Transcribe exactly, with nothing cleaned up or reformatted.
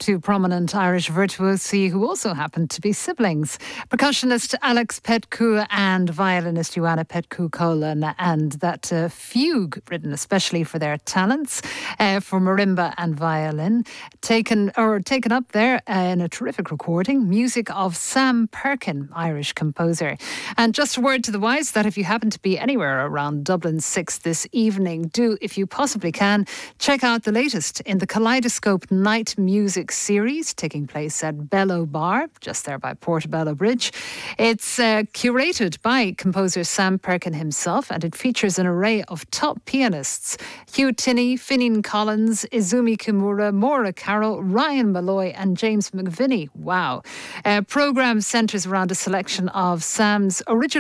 two prominent Irish virtuosi who also happened to be siblings. Percussionist Alex Petcu and violinist Joanna Petcu-Colan, and that uh, fugue, written especially for their talents uh, for marimba and violin, taken or taken up there uh, in a terrific recording, music of Sam Perkin, Irish composer. And just a word to the wise that if you happen to be anywhere around Dublin six this evening, do, if you possibly can, check out the latest in the Kaleidoscope Night Music series taking place at Bellow Bar, just there by Portobello Bridge. It's uh, curated by composer Sam Perkin himself, and it features an array of top pianists: Hugh Tinney, Finian Collins, Izumi Kimura, Maura Carroll, Ryan Malloy and James McVinney. Wow. Uh, programme centres around a selection of Sam's original